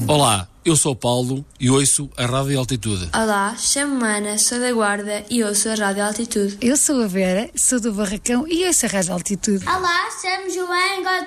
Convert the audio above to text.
Olá, eu sou o Paulo e ouço a Rádio Altitude. Olá, chamo-me Ana, sou da Guarda e ouço a Rádio Altitude. Eu sou a Vera, sou do Barracão e ouço a Rádio Altitude. Olá, chamo-me João,